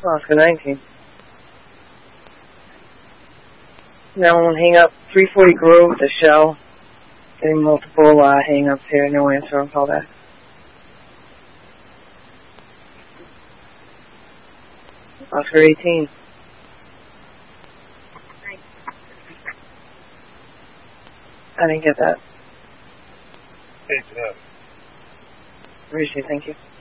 Oscar 19. Now I'm going to hang up 340 Grove, the shell. Getting multiple hang-ups here. No answer on call back. Oscar 18. I didn't get that. Hey, Jeff. Appreciate it. Thank you.